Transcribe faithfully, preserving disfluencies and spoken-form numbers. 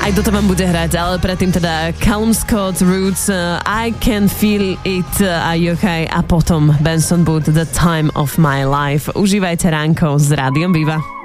Aj toto vám bude hrať, ale predtým teda Callum Scott, Roots, uh, I Can Feel It a Yokai a potom Benson Boone, The Time of My Life. Užívajte ránko s Rádiom Viva.